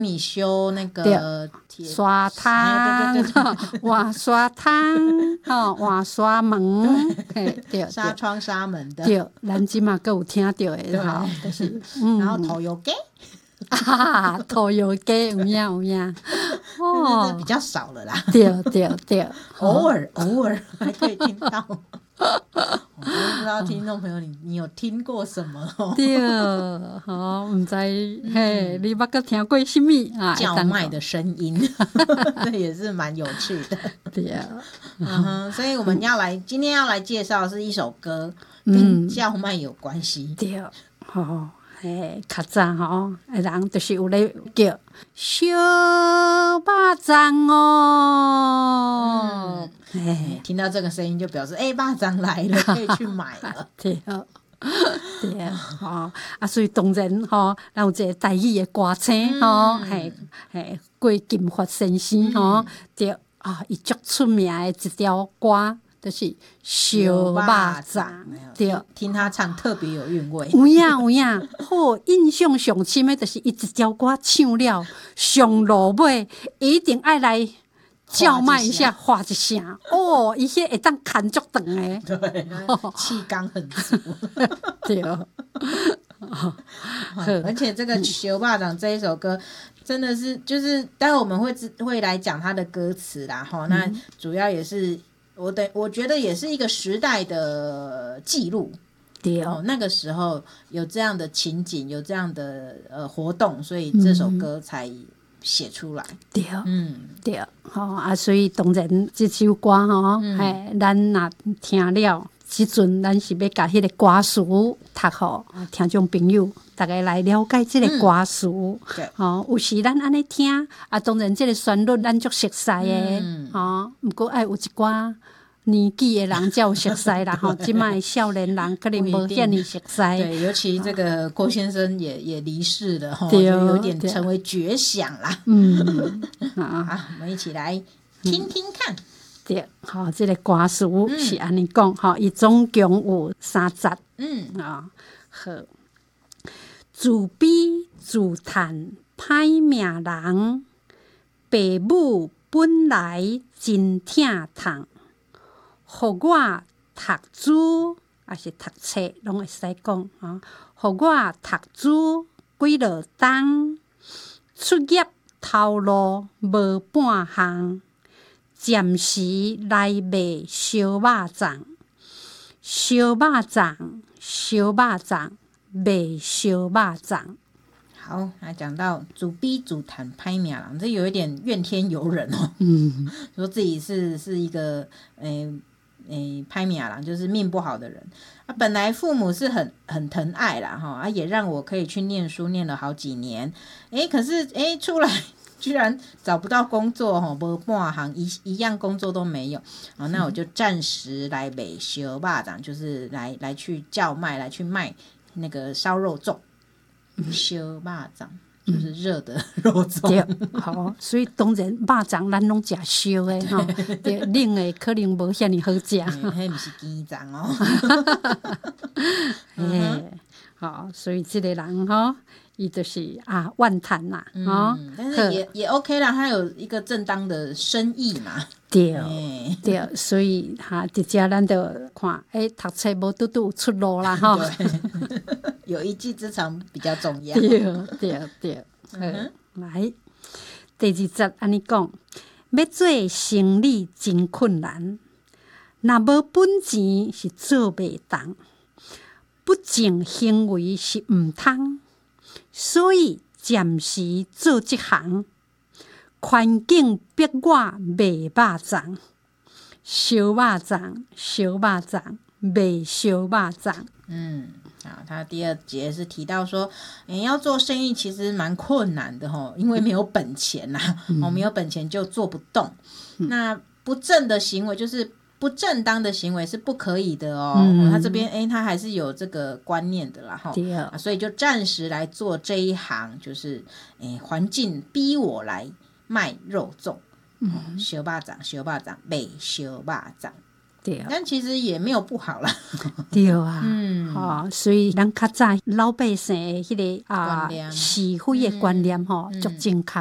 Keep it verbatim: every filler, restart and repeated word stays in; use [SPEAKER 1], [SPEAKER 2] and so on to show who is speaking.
[SPEAKER 1] 你修那个
[SPEAKER 2] 刷汤，
[SPEAKER 1] 对对对对，
[SPEAKER 2] 换刷汤，吼，换刷门，嘿，对，
[SPEAKER 1] 纱窗纱门的，
[SPEAKER 2] 对，咱即嘛各有听到的，吼，就是，嗯，
[SPEAKER 1] 然后头油给。
[SPEAKER 2] 啊，头油给有影有影，
[SPEAKER 1] 哦，但是比较少了啦。
[SPEAKER 2] 对对对，
[SPEAKER 1] 偶尔偶尔还可以听到。我不知道听众朋友你你有听过什么？
[SPEAKER 2] 对，好，唔知嘿，你捌个听过什么啊？
[SPEAKER 1] 叫卖的声音，这也是蛮有趣的。
[SPEAKER 2] 对啊，
[SPEAKER 1] 嗯哼，所以我们要来今天要来介绍的是一首歌，跟叫卖有关系。
[SPEAKER 2] 对，好。诶，较早吼，诶，人就是有咧叫小肉粽哦。
[SPEAKER 1] 嗯，诶，听到这个声音就表示，诶，肉粽来了，可以去买了。
[SPEAKER 2] 对啊，对啊，吼啊，所以当然吼，咱有一个台语的歌星吼，嘿嘿，郭金发先生吼，对啊，伊足出名的一条歌。就是小肉粽，对，
[SPEAKER 1] 听他唱特别有韵味。
[SPEAKER 2] 有影有影，好印象上深的，就是伊一条歌唱了，上落尾一定爱来叫卖一下，画一声。哦，伊迄会当牵足长的，
[SPEAKER 1] 对，气缸很足。
[SPEAKER 2] 对，
[SPEAKER 1] 而且这个小肉粽这一首歌。真的是，就是待会我们会会来讲他的歌词啦，哈、嗯，那主要也是。我的我觉得也是一个时代的记录，
[SPEAKER 2] 对
[SPEAKER 1] 哦，那个时候有这样的情景，有这样的呃活动，所以这首歌才写出来。
[SPEAKER 2] 对，嗯，对，好啊，所以当然这首歌吼，哎、嗯，咱若听了，即阵咱是要甲迄个歌词读好，听众朋友大家来了解这个歌词。嗯、对，吼，有时咱安尼听，啊，当然这个旋律咱足熟悉的，吼、嗯，毋过爱有一寡。年纪的人才有熟悉啦，吼，即卖的少年人可能无遐尼熟悉。
[SPEAKER 1] 对，尤其这个郭先生也也离世了，吼，就有点成为绝响啦。嗯，好，我们一起来听听看。
[SPEAKER 2] 对，好，这个歌词是安尼讲，吼，伊总共有三节。嗯啊，好，自卑自叹歹命人，父母本来真疼痛。互我读书，还是读册，拢会使讲啊。互我读书几落冬，出业头路无半项，暂时来卖烧肉粽，烧肉粽，烧肉粽，卖烧肉粽。
[SPEAKER 1] 好，那讲到自卑自叹歹命人，这有一点怨天尤人哦。嗯，说自己是是一个诶。欸诶，歹命人就是命不好的人啊。本来父母是很很疼爱啦，哈啊，也让我可以去念书，念了好几年。诶，可是诶，出来居然找不到工作，哈，无半行一一样工作都没有啊。那我就暂时来卖烧肉粽，就是来来去叫卖，来去卖那个烧肉粽，烧肉粽。就是热的肉粽，
[SPEAKER 2] 对，好，所以当然肉粽咱拢食烧的吼，对，冷的可能无遐尼好食，
[SPEAKER 1] 迄毋是鸡粽哦。
[SPEAKER 2] 哎，好，所以这个人吼，伊就是啊万叹啦，吼、
[SPEAKER 1] 嗯，但是也也 OK 啦，他有一个正当的生意嘛。
[SPEAKER 2] 对，欸、对，所以哈，直接咱就看，哎、欸，读册无拄拄有出路啦，吼。
[SPEAKER 1] 有一技之长比较重要。
[SPEAKER 2] 对对对，嗯、来，第二节安尼讲，要做生理真困难，若无本钱是做袂动，不正行为是毋通，所以暂时做这行。环境逼我卖肉粽，烧肉粽，烧肉粽，卖烧肉粽。
[SPEAKER 1] 嗯，啊，他第二节是提到说，你要做生意其实蛮困难的吼，因为没有本钱呐、啊，我、嗯、没有本钱就做不动。嗯、那不正的行为就是不正当的行为是不可以的哦。嗯、他这边哎，他还是有这个观念的啦哈、啊，所以就暂时来做这一行，就是哎，环境逼我来。卖肉粽，嗯，烧肉粽，烧肉粽，卖烧肉粽。
[SPEAKER 2] 对，
[SPEAKER 1] 但其实也没有不好啦。
[SPEAKER 2] 对啊，
[SPEAKER 1] 嗯，
[SPEAKER 2] 吼、哦，所以咱较早老百姓的迄、那个啊是非的观念吼，足、嗯、正确。